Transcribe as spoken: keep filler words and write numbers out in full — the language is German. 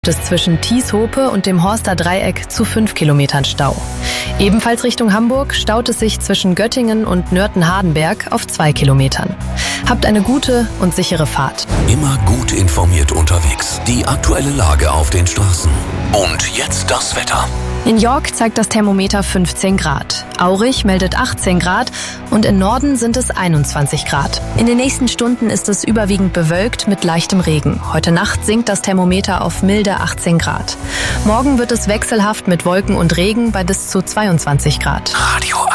Es zwischen Thieshope und dem Horster Dreieck zu fünf Kilometern Stau. Ebenfalls Richtung Hamburg staut es sich zwischen Göttingen und Nörten-Hardenberg auf zwei Kilometern. Habt eine gute und sichere Fahrt. Immer gut informiert unterwegs. Die aktuelle Lage auf den Straßen. Und jetzt das Wetter. In York zeigt das Thermometer fünfzehn Grad. Aurich meldet achtzehn Grad und im Norden sind es einundzwanzig Grad. In den nächsten Stunden ist es überwiegend bewölkt mit leichtem Regen. Heute Nacht sinkt das Thermometer auf milde achtzehn Grad. Morgen wird es wechselhaft mit Wolken und Regen bei bis zu zweiundzwanzig Grad. Radio